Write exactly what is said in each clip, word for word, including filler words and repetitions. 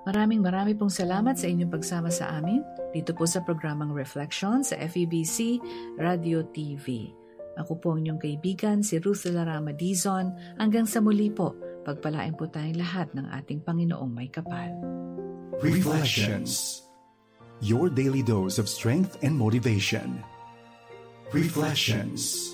Maraming marami pong salamat sa inyong pagsama sa amin dito po sa programang Reflections sa F E B C Radio T V. Ako po ang inyong kaibigan, si Ruth Larama Dizon. Hanggang sa muli po, pagpalain po tayong lahat ng ating Panginoong may kapal. Reflections. Your daily dose of strength and motivation. Reflections.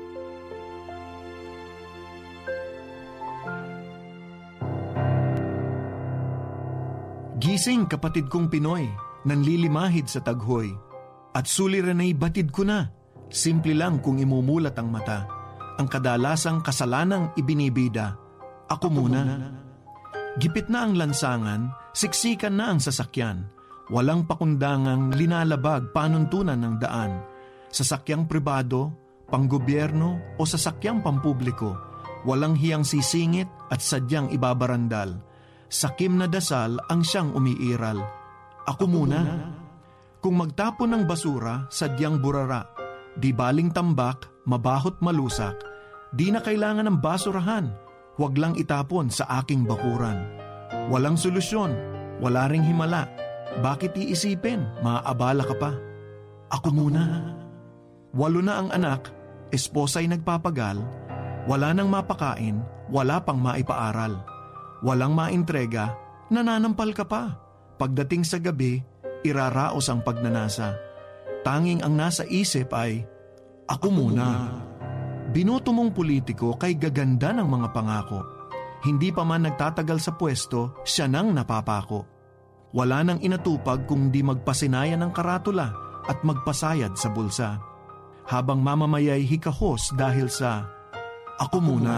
Gising, kapatid kong Pinoy, nanlilimahid sa taghoy. At suliran ay batid ko na, simple lang kung imumulat ang mata. Ang kadalasang kasalanang ibinibida, ako muna. Gipit na ang lansangan, siksikan na ang sasakyan. Walang pakundangang linalabag panuntunan ng daan. Sasakyang pribado, panggobyerno o sasakyang pampubliko, walang hiyang sisingit at sadyang ibabarandal. Sakim na dasal ang siyang umiiral. Ako muna. Kung magtapon ng basura, sadyang burara. Di baling tambak, mabahot malusak. Di na kailangan ng basurahan. Huwag lang itapon sa aking bakuran. Walang solusyon, wala ring himala. Bakit iisipin, maaabala ka pa? Ako muna. Walo na ang anak, esposa'y nagpapagal. Wala nang mapakain, wala pang maipaaral. Walang maintrega, nananampal ka pa. Pagdating sa gabi, iraraos ang pagnanasa. Tanging ang nasa isip ay, ako muna. Binoto mong politiko kay gaganda ng mga pangako. Hindi pa man nagtatagal sa pwesto, siya nang napapako. Wala nang inatupag kung di magpasinayan ng karatula at magpasayad sa bulsa. Habang mamamayay hikahos dahil sa, ako muna.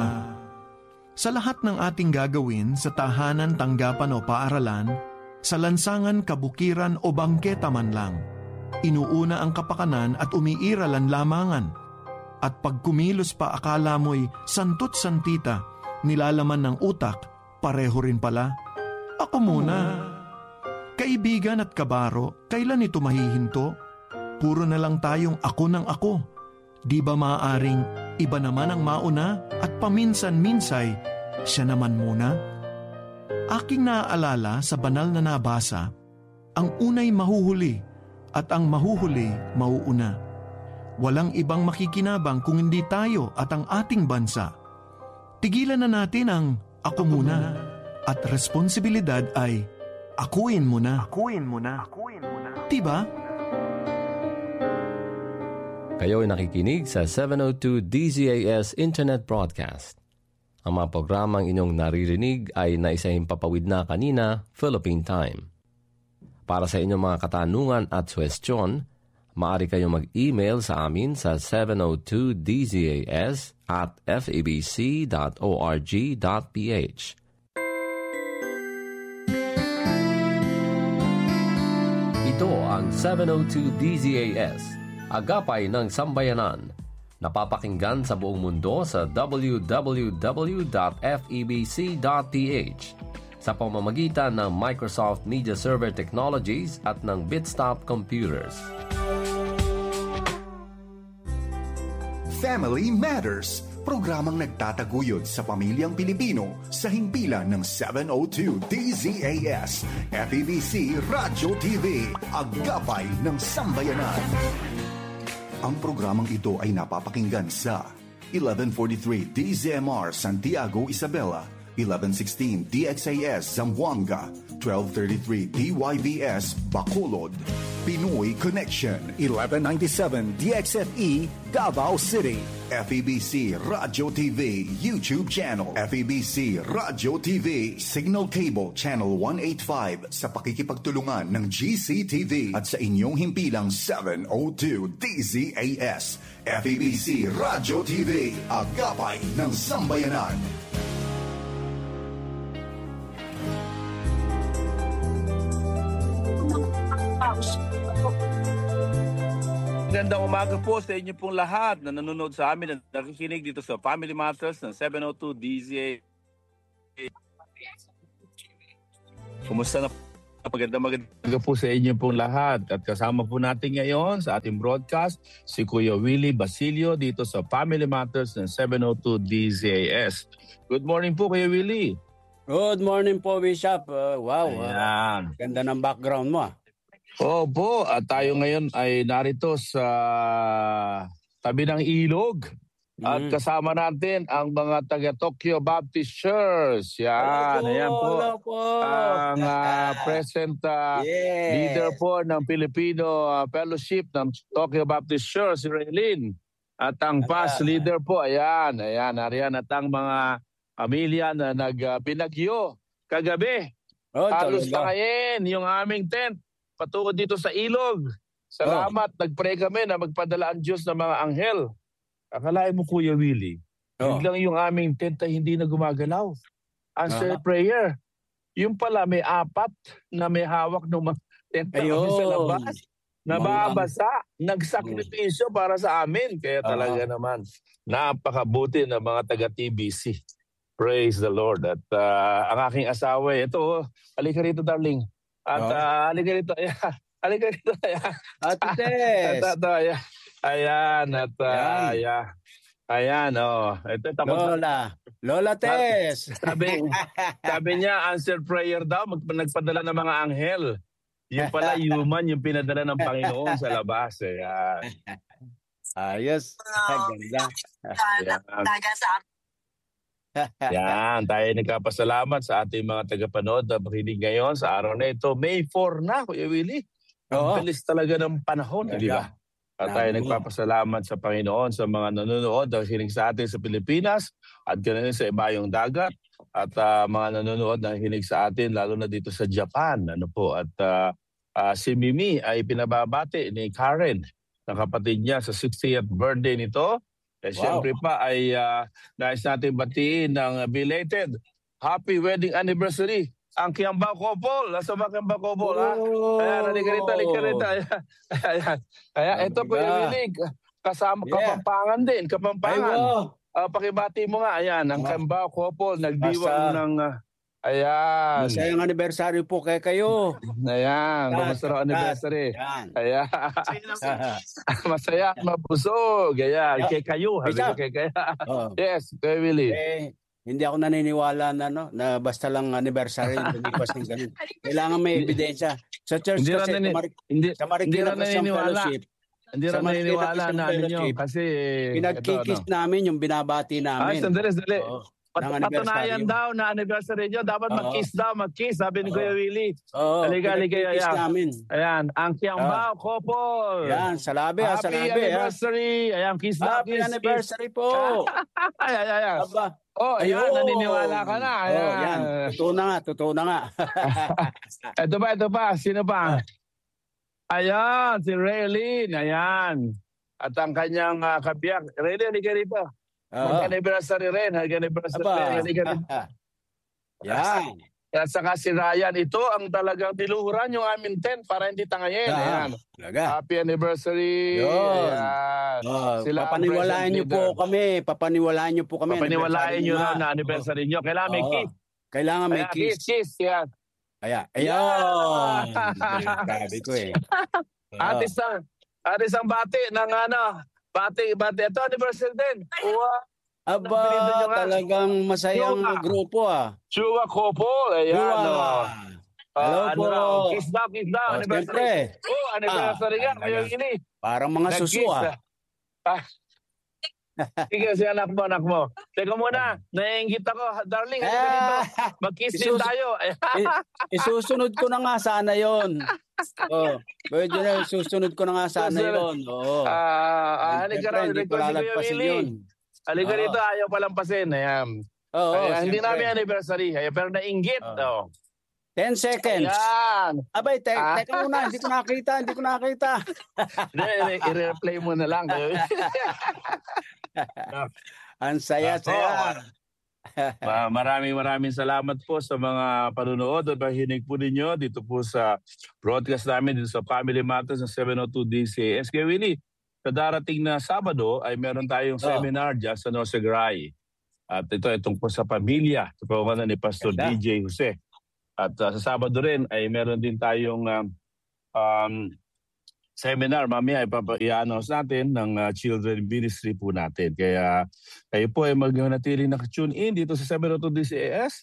Sa lahat ng ating gagawin sa tahanan, tanggapan o paaralan, sa lansangan, kabukiran o bangketa man lang, inuuna ang kapakanan at umiiral ang lamangan. At pag kumilos pa akala mo'y santot santita, nilalaman ng utak, pareho rin pala. Ako muna. Kaibigan at kabaro, kailan ito mahihinto? Puro na lang tayong ako ng ako. Di ba maaaring iba naman ang mauna at paminsan-minsay, siya naman muna? Aking naaalala sa banal na nabasa, ang unay mahuhuli at ang mahuhuli mauuna. Walang ibang makikinabang kung hindi tayo at ang ating bansa. Tigilan na natin ang ako muna at responsibilidad ay akuin mo na. Akuin mo na. Akuin mo na. Diba? Kayo ay nakikinig sa seven oh two D Z A S Internet Broadcast. Ang mga programang inyong naririnig ay naisahimpapawid na kanina, Philippine Time. Para sa inyong mga katanungan at suwestyon, maaari kayong mag-email sa amin sa seven oh two D Z A S at f e b c dot org dot p h. Ito ang seven oh two D Z A S, Agapay ng Sambayanan. Napapakinggan sa buong mundo sa w w w dot f e b c dot p h sa pamamagitan ng Microsoft Media Server Technologies at ng Bitstop Computers. Family Matters, programang nagtataguyod sa pamilyang Pilipino sa himpilan ng seven oh two D Z A S, F E B C Radio T V, Agapay ng Sambayanan. Ang programang ito ay napapakinggan sa eleven forty-three D Z M R Santiago, Isabela, eleven sixteen D X A S Zamboanga, twelve thirty-three D Y V S Bacolod, Pinoy Connection, eleven ninety-seven D X F E Davao City, F E B C Radio T V YouTube channel, F E B C Radio T V Signal Cable Channel one eighty-five sa pakikipagtulungan ng G C T V at sa inyong himpilang seven oh two D Z A S, F E B C Radio T V, Agapay ng Sambayanan. Magandang umaga po sa inyo pong lahat na nanonood sa amin at nakikinig dito sa Family Matters ng seven oh two D Z A. Kumusta na? Magandang magandang po sa inyo pong lahat at kasama po natin ngayon sa ating broadcast si Kuya Willie Basilio dito sa Family Matters ng seven oh two D Z A S. Good morning po Kuya Willie. Good morning po, Bishop. Uh, wow, uh, Ayan. ganda ng background mo. ah. Opo, at tayo ngayon ay narito sa tabi ng ilog. At Mm. kasama natin ang mga taga Tokyo Baptist Church. Yan, Hello po, ayan po. hello po. Ang ah, present ah, Yes. leader po ng Filipino ah, Fellowship ng Tokyo Baptist Church, si Raylene. At ang past Ah. leader po, ayan, ayan, ariyan at ang mga pamilya na nagpinagyo kagabi. Oh, Halos talaga. tangayin yung aming tent patungkol dito sa ilog. Salamat, nagpray kami na magpadala ang Diyos ng mga anghel. Akalain mo, Kuya Willie, Oh. biglang yung aming tent ay hindi na gumagalaw. Answer Ah. prayer. Yung pala may apat na may hawak ng mga tent na kami sa Ayun. labas. Nababasa. Nagsakripisyo para sa amin. Kaya talaga Ah. naman, napakabuti ng mga taga-T B C. Praise the Lord. At ah, ang aking asawa, ito, oh, halika rito, darling. At Oh. ah, halika rito. Ayan. Halika rito. Ayan. Ate Tess. Ito, ito, ayan. Ayan, at uh, ayan. Ayan, oh. Ito, tapos Lola. Lola Tess. sabi, sabi niya, answer prayer daw, mag, nagpadala ng mga anghel. Yung pala, human, yung pinadala ng Panginoon sa labas. Ayan. Ayos. Ganda. Ayan. Yan, tayo nagkapasalamat sa ating mga tagapanood na makinig ngayon sa araw na ito. May four na, Kuya Willie. Oo. Ang bilis talaga ng panahon, di ba? At tayo Naku. nagpapasalamat sa Panginoon sa mga nanonood na hinig sa atin sa Pilipinas at ganoon sa ibayong dagat at ah, mga nanonood na hinig sa atin lalo na dito sa Japan. Ano po? At ah, ah, si Mimi ay pinababati ni Karen na kapatid niya sa sixtieth birthday nito. Eh, Wow. Siyempre pa ay uh, nais natin batiin ng belated happy wedding anniversary ang Kiambao couple. Nasa ba Kiambao couple, ha? Oh. Ayan, halika rito, halika rito. Ayan, ayan. Ayan, ito po yung Willie. Kasama, Yeah. Kapampangan din, Ay, Kapampangan. wow. Ah, pakibati mo nga, ayan, ang Ah. Kiambao couple, nagdiwang Basta- ng, ah, ayan, Masayang anniversary po kay kayo. ayan, Yan, kumusta raw yan. anniversary? Yan. Ayan, masaya at mabusog, ayan, Yeah. kay kayo, habi ko Bisa. kay kaya. Oh. Yes, kay Willie. Eh, hindi ako naniniwala na no na basta lang anniversary lumipas ng ganun. Kailangan may ebidensya. Sa church Hindi kasi rin nani- sa Mar- Hindi, sa hindi Marikina rin Christian naniniwala. Fellowship, Hindi Sa rin Marikina naniniwala Christian na ano nyo Fellowship, kasi pinagkikis ito, namin yung binabati ano. Ay, namin. sandali, sandali. Oo. Pat- ng Patunayan anibersaryo. daw na anniversary nyo. Dapat Oo. mag-kiss daw, mag-kiss. Sabi ni Oo. Kuya Willie. Oo, Halika, halika, pinagkikis ayan. namin. Ayan, ang Kiambao couple. Yan, salabi ha, Happy salabi ha. anniversary. Ayan, kiss daw, Happy kiss, anniversary po. kiss. Ay, ay, ay, ay. Aba. Oh, ayan, Ayun. naniniwala ka na. Ayan. Oh, yan. Totoo na nga, totoo na nga. Ito pa, ito pa. Sino pa? Ayan, si Raylene. Ayan. At ang kanyang uh, kabiyak. Raylene, halika rito. Oo. Mag-anniversary rin. Mag-anniversary rin. Aba. Halika rito. Yan. At saka si Ryan, ito ang talagang diluhuran yung aming tent para hindi tangayin. Ah, Ayan. Talaga. Happy anniversary. Yun. Ayan. Oh, Sila ang papaniwalaan present niyo po leader. kami. Papaniwalaan niyo po kami. Papaniwalain nyo Anniversary raw nga. na anniversary nyo. Kailangan may Oo. kiss. Kailangan may Ayan, kiss. kiss, kiss. Yan. Ayan. Ayun. Sabi ko eh. At Oo. isang, at isang bati ng ano, bati, bati. Ito, anniversary din. Wow. Aba, Pinili nyo nga. talagang masayang Chua. grupo ah. Chua couple. Ayan. Chua. Oh. Hello Ah, ano po. raw? Kiss daw, kiss daw. Oh, Anniversary. siyempre. Oh, anniversary Ah, nga. Kuya talaga. Willie. Parang mga susu Nag-kiss, ah. ah. Sige, si anak mo, anak mo. Teka muna, naiingit ako. Darling, halika dito. Ah, Mag-kiss din Isus- tayo. i- isusunod ko na nga sana yon. Oh, pwede na susunod ko na nga sana yon. Oo. Ah, ah, halika raw. Siyempre, hindi Halika ko si Kuya lalagpasin Willie. yun. Halika Oo. dito, ayaw palampasin. Ayan. Oo, Ayan, hindi siyempre. namin anniversary. Ayan, pero nainggit. Oo. Oh. ten seconds. Ayan. Abay, te- Ah. teka muna, hindi ko nakita, hindi ko nakita. Hindi, i- i-replay mo na lang. Ang saya-saya. Ma- maraming maraming salamat po sa mga panunood at pahinig po ninyo dito po sa broadcast namin dito sa Family Matters ng seven oh two D C A S. Kaya Willie, sa darating na Sabado ay meron tayong Oh. seminar dyan sa Nosegaray. At ito ay tungkol sa pamilya. Ito po ni Pastor Ganda. D J Jose. At uh, sa Sabado rin ay meron din tayong um, um, seminar. Mamaya ipapa-i-announce natin ng uh, children ministry po natin. Kaya kayo po ay mag-natili na tune in dito sa seven oh two D C A S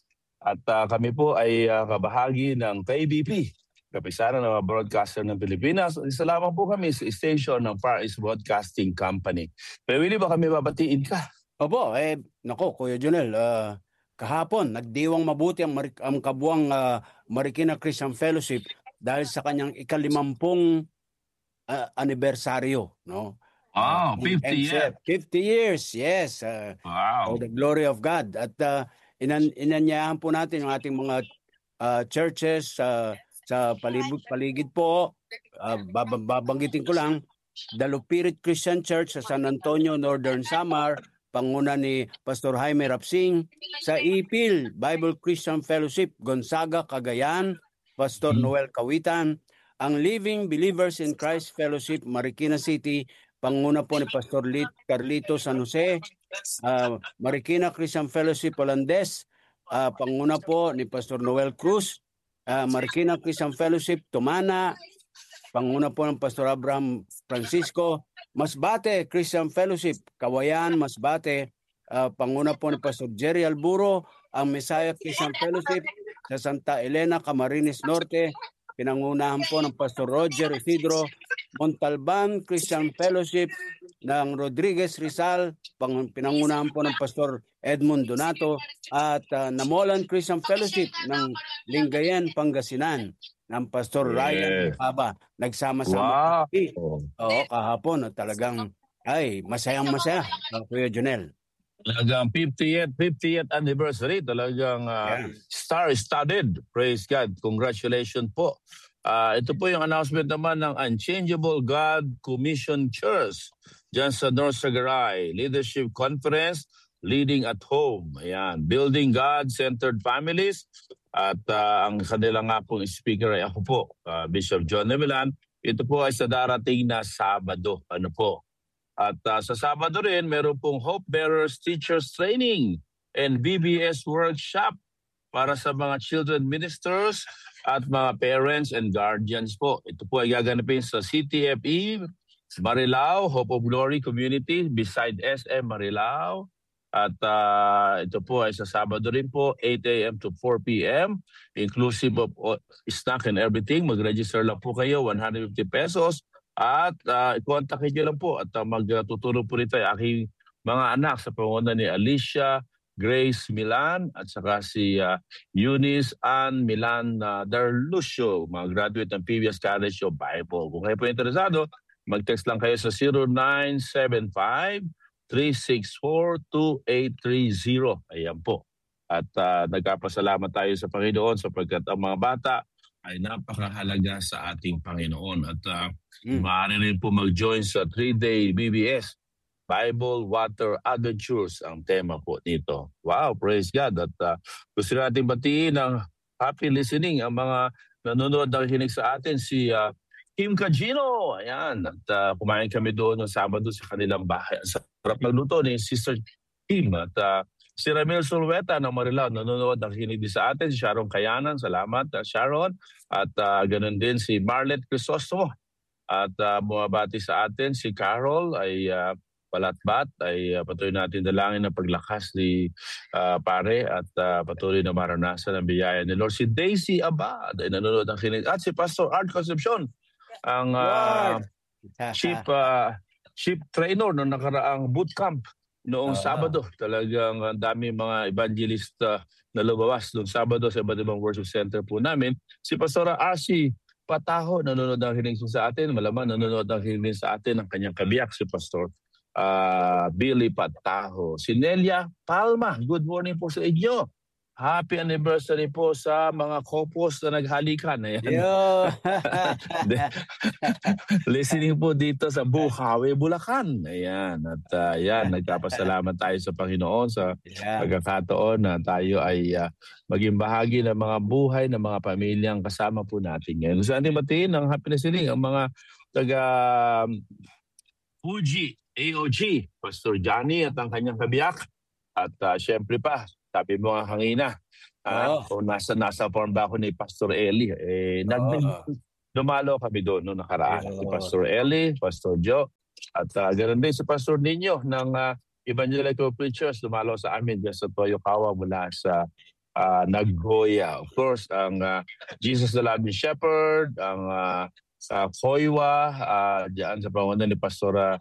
At uh, kami po ay uh, kabahagi ng K B P, Kapisanan ng mga Broadcaster ng Pilipinas. Isa lamang po kami sa station ng Far East Broadcasting Company. Pero Willie, baka may babatiin ka? Opo, eh, nako, Kuya Jonel, uh, kahapon, nagdiwang mabuti ang, Mar- ang kabuang uh, Marikina Christian Fellowship dahil sa kanyang ikalimampung uh, anibersaryo, no? Wow, Uh, fifty years. fifty years, yes. Uh, Wow. For the glory of God. At uh, inan inanyayahan po natin yung ating mga uh, churches uh, sa palibot paligid po. Uh, bab- babanggitin ko lang, The Lupirit Christian Church sa San Antonio, Northern Samar, panguna ni Pastor Jaime Rapsing. Sa Ipil, Bible Christian Fellowship, Gonzaga, Cagayan, Pastor Noel Kawitan. Ang Living Believers in Christ Fellowship, Marikina City, panguna po ni Pastor Lit Carlito San Jose. Uh, Marikina Christian Fellowship Holandes, uh, panguna po ni Pastor Noel Cruz. Uh, Marikina Christian Fellowship Tumana, panguna po ng Pastor Abraham Francisco. Masbate Christian Fellowship Kawayan, Masbate, uh, panguna po ni Pastor Jerry Alburo. Ang Messiah Christian Fellowship sa Santa Elena, Camarines Norte, pinangunahan po ng Pastor Roger Isidro. Montalban Christian Fellowship ng Rodriguez Rizal, pang, pinangunahan po ng Pastor Edmund Donato. At uh, Namolan Christian Fellowship ng Lingayen, Pangasinan, ng Pastor Yeah. Ryan Haba. Nagsama-sama. Wow. Oo, kahapon, at talagang, ay, masayang masaya, uh, Kuya Jonel. Talagang fiftieth, fiftieth anniversary. Talagang uh, Yeah. star-studded. Praise God. Congratulations po. Uh, ito po yung announcement naman ng Unchangeable God Commission Church dyan sa North Sagaray. Leadership Conference, Leading at Home. Ayan. Building God-Centered Families. At uh, ang kanila nga pong speaker ay ako po, uh, Bishop John Nevelan. Ito po ay sa darating na Sabado. Ano po? At uh, sa Sabado rin, meron pong Hope Bearers Teachers Training and B B S Workshop para sa mga children ministers at mga parents and guardians po. Ito po ay gaganapin sa C T F E, Marilao, Hope of Glory Community, beside S M Marilao. At uh, ito po ay sa Sabado rin po, eight a.m. to four p.m. Inclusive of uh, snack and everything. Mag-register lang po kayo, one hundred fifty pesos. At uh, i-contact nyo lang po at uh, magtuturo po rito ay aking mga anak sa panguna ni Alicia Grace Milan at saka si uh, Eunice Ann Milan uh, Darlucio, mga graduate ng P B S College of Bible. Kung kayo po interesado, mag-text lang kayo sa zero nine seven five, three six four, two eight three zero. Ayan po. At uh, nagkapasalamat tayo sa Panginoon sapagkat ang mga bata ay napakahalaga sa ating Panginoon. At uh, mm. maaari rin po mag-join sa three-day B B S Bible Water Adventures ang tema po nito. Wow, praise God. At uh, gusto natin batiin ng happy listening ang mga nanonood na kinig sa atin. Si uh, Kim Cagino. Ayan. At uh, kumain kami doon ng Sabado sa kanilang bahay. Sa sarap magluto ni Sister Kim. At uh, si Ramil Sulweta ng Marilao nanonood na kinig sa atin. Si Sharon Kayanan. Salamat, uh, Sharon. At uh, ganun din si Marlet Crisostomo. At uh, bumabati sa atin si Carol ay uh, palatbat ay uh, patuloy natin dalangin ng paglakas ni uh, pare at uh, patuloy na maranasan ang biyaya ni Lord. Si Daisy Abad ay nanonood ng kinig. At si Pastor Art Concepcion, ang uh, chief, uh, chief trainer ng nakaraang bootcamp noong uh-huh. Sabado. Talagang ang dami mga evangelist uh, na lumawas noong Sabado sa iba't ibang worship center po namin. Si Pastor R C Pataho, nanonood ng kinig sa atin. Malaman, nanonood ng kinig sa atin ang kanyang kabiyak, si Pastor Uh, Billy Pataho. Si Nelia Palma, good morning po sa inyo. Happy anniversary po sa mga couples na naghalikan. Ayan. Listening po dito sa Bukawi, Bulacan. Ayan. At uh, yan, nagkapasalamat tayo sa Panginoon sa yeah. pagkakataon na tayo ay uh, maging bahagi ng mga buhay ng mga pamilyang kasama po natin ngayon. Gusto natin batiin ng happy listening ang mga taga Fuji A O G, Pastor Johnny at ang kanyang kabiyak. At uh, syempre pa, sabi mo nga hangina, uh, oh. kung nasa, nasa form ba ako ni Pastor Eli, eh, oh. nag, dumalo kami doon noong nakaraan. Oh. Si Pastor Eli, Pastor Joe, at uh, ganoon din si Pastor Nino ng uh, Evangelical Preachers, dumalo sa amin dyan sa Toyokawa mula sa uh, Nagoya. Of course, ang uh, Jesus the Loving Shepherd, ang uh, sa Koiwa, uh, diyan sa pangunan ni Pastora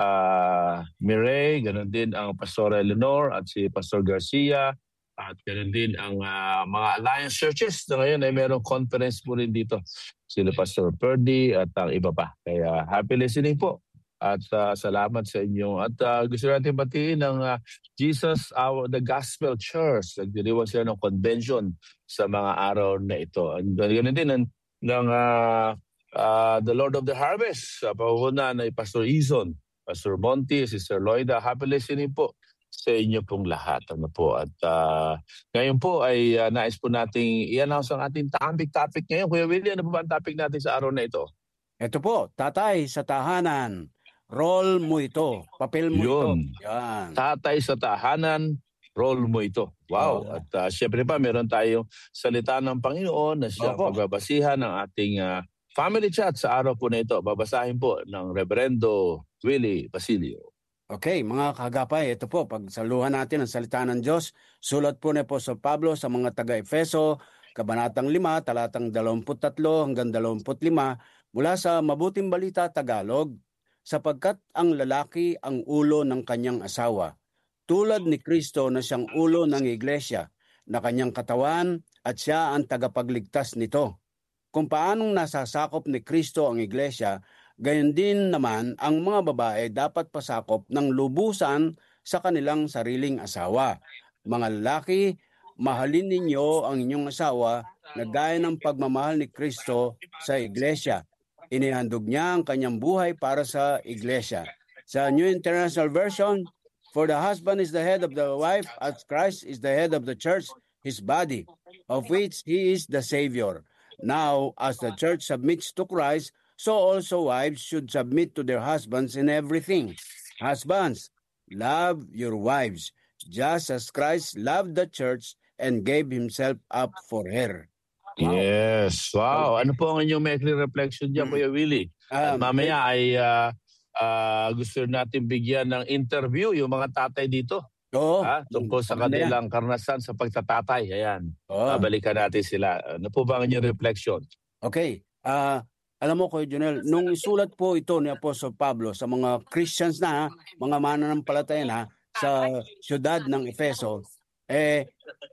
uh, Mireille, ganun din ang Pastora Eleanor at si Pastor Garcia, at ganun din ang uh, mga Alliance Churches na ngayon ay merong conference po rin dito. Sila Pastor Purdy at ang iba pa. Kaya happy listening po. At uh, salamat sa inyo. At uh, gusto natin batiin ng uh, Jesus, our, the Gospel Church. Nagdiriwang sila ng convention sa mga araw na ito. And ganun din ng, ng uh, uh, the Lord of the Harvest. Sa pahuhunan ay Pastor Izon, Pastor Monty, Sister Loida. Happy listening po sa inyo pong lahat. Ano po. At uh, ngayon po ay uh, nais po nating i-announce ang ating topic-topic ngayon. Kuya Willie, ano po ba ang topic natin sa araw na ito? Ito po, tatay sa tahanan. Role mo ito. Papel mo Yun. ito. Yan. Tatay sa tahanan, role mo ito. Wow. Oh. At uh, syempre pa, meron tayong salita ng Panginoon na siyang Opo. pagbabasihan ng ating uh, family chat sa araw po na ito. Babasahin po ng Reverendo Willie Basilio. Okay, mga kagapay, ito po, pagsaluhan natin ang salita ng Diyos. Sulat po ni Apostol Pablo sa mga taga-Efeso, Kabanatang lima, talatang dalawamput tatlo hanggang dalawamput lima, mula sa Mabuting Balita Tagalog, sapagkat ang lalaki ang ulo ng kanyang asawa, tulad ni Kristo na siyang ulo ng iglesia, na kanyang katawan at siya ang tagapagligtas nito. Kung paanong nasasakop ni Kristo ang iglesia, gayon din naman ang mga babae dapat pasakop ng lubusan sa kanilang sariling asawa. Mga lalaki, mahalin ninyo ang inyong asawa na gaya ng pagmamahal ni Kristo sa iglesia. Inihandog niya ang kanyang buhay para sa iglesia. Sa New International Version, for the husband is the head of the wife, as Christ is the head of the church, his body, of which he is the Savior. Now, as the church submits to Christ, so also wives should submit to their husbands in everything. Husbands, love your wives, just as Christ loved the church and gave himself up for her. Wow. Yes. Wow. Ano po ang inyong maikli reflection dyan, Kuya Willie? At Um, mamaya ay uh, uh, gusto natin bigyan ng interview yung mga tatay dito. Oo. Ha? Tungkol sa Maganda yan. kanilang karanasan sa pagtatatay. Ayan. Oo. Babalikan natin sila. Ano po ba ang inyong reflection? Okay. Ah, alam mo, Kuya Junel, nung isulat po ito ni Apostol Pablo sa mga Christians na, mga mananampalataya na, sa siyudad ng Efeso, eh,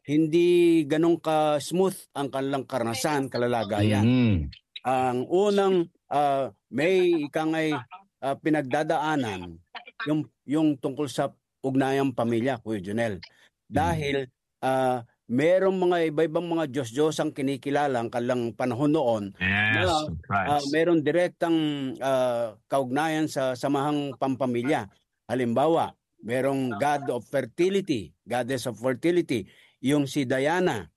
hindi ganun ka-smooth ang kanilang karanasan, kalalagayan. Mhm. Ang unang ah, may ikangay ah, pinagdadaanan, yung, yung tungkol sa ugnayang pamilya, Kuya Junel. Dahil ah, merong mga iba-ibang mga Diyos-Diyos ang kinikilala ang kanilang panahon noon. Yes. Na, ah, meron direktang ah, kaugnayan sa samahang pampamilya. Halimbawa, merong God of Fertility, Goddess of Fertility, yung si Diana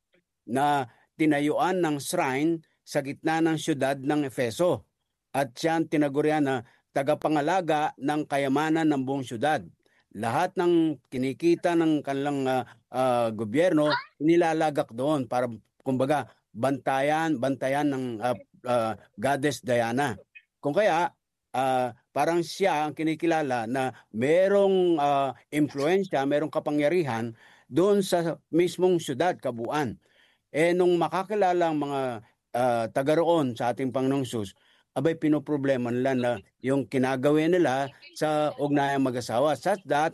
na tinayuan ng shrine sa gitna ng siyudad ng Efeso. At siya ang tinagurian na tagapangalaga ng kayamanan ng buong siyudad. Lahat ng kinikita ng kanilang uh, uh, gobyerno nilalagak doon para kumbaga bantayan, bantayan ng uh, uh, Goddess Diana. Kung kaya uh, parang siya ang kinikilala na merong uh, impluensya, merong kapangyarihan doon sa mismong siyudad, kabuuan. Eh nung makakilala ang mga uh, taga roon sa ating Panginoong Hesus, abay pinoproblema nila na yung kinagawin nila sa ugnayang mag-asawa, such that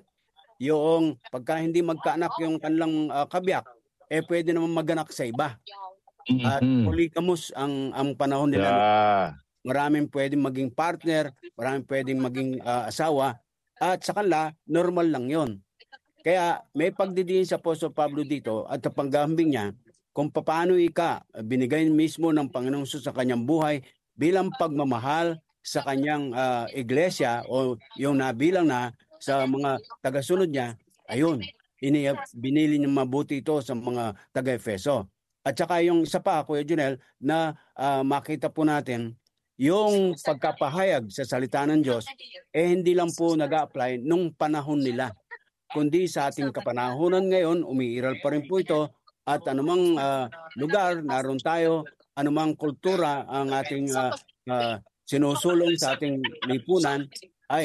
yung pagka hindi magkaanak yung kanilang uh, kabiyak, eh pwede naman maganak sa iba. At Mhm. polygamous ang, ang panahon nila. Yeah. Maraming pwedeng maging partner, maraming pwedeng maging uh, asawa, at sa kanila, normal lang yon. Kaya may pagdidiin sa Apostol Pablo dito at sa panggambing niya kung paano ika binigay mismo ng Panginoong Hesus sa kanyang buhay bilang pagmamahal sa kanyang uh, iglesia o yung nabilang na sa mga tagasunod niya. Ayun, ini, binili niya mabuti ito sa mga taga-Efeso. At saka yung isa pa, Kuya Junel, na uh, makita po natin, yung pagkapahayag sa salita ng Diyos, eh hindi lang po nag-a-apply nung panahon nila, kundi sa ating kapanahunan ngayon, umiiral pa rin po ito, at anumang uh, lugar, naroon tayo, anumang kultura ang ating uh, uh, sinusulong sa ating lipunan,